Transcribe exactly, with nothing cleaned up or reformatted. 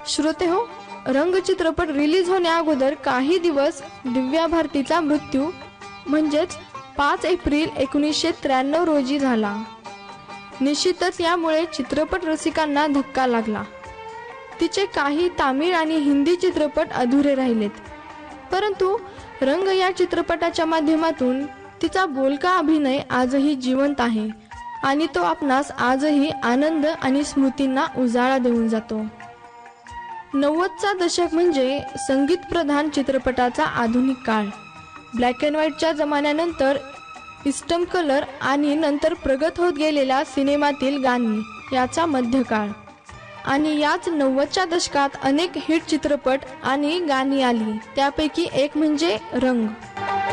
श्रोतेहो, रंग चित्रपट रिलीज होण्या अगोदर काही दिवस दिव्या भारतीचा मृत्यू म्हणजेच पाच एप्रिल एकोणीसशे त्र्याण्णव रोजी झाला. निश्चितच यामुळे चित्रपट रसिकांना धक्का लागला. तिचे काही तामिळ आणि हिंदी चित्रपट अधुरे राहिलेत, परंतु रंग या चित्रपटाच्या माध्यमातून तिचा बोलका अभिनय आजही जिवंत आहे आणि तो आपणास आजही आनंद आणि स्मृतींना उजाळा देऊन जातो. नव्वदचा दशक म्हणजे संगीत प्रधान चित्रपटाचा आधुनिक काळ. ब्लॅक अँड व्हाईटच्या जमान्यानंतर इस्टम कलर आणि नंतर प्रगत होत गेलेल्या सिनेमातील गाणी याचा मध्यकाळ. आणि याच नव्वदच्या दशकात अनेक हिट चित्रपट आणि गाणी आली. त्यापैकी एक म्हणजे रंग.